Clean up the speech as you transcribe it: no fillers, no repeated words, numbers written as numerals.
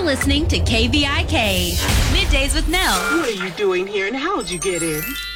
listening to KVIK, Middays with Nell. What are you doing here and how'd you get in?